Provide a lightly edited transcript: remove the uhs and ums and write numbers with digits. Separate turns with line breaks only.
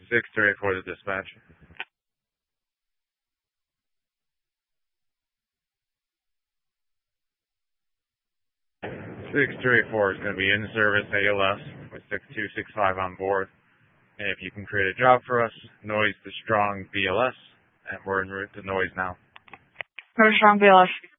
6384 to dispatch. 6384 is going to be in service ALS with 6265 on board. And if you can create a job for us, noise the strong BLS, and we're en route to noise now.
Very strong BLS.